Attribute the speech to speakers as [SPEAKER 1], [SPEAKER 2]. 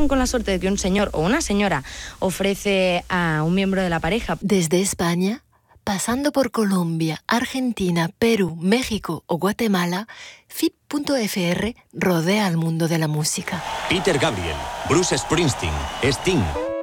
[SPEAKER 1] corren con la suerte de que un señor o una señora ofrece a un miembro de la pareja.
[SPEAKER 2] Desde España, pasando por Colombia, Argentina, Perú, México o Guatemala, FIP.fr rodea al mundo de la música.
[SPEAKER 3] Peter Gabriel, Bruce Springsteen, Sting,